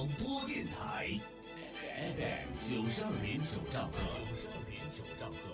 广播电台 FM 92.9兆赫。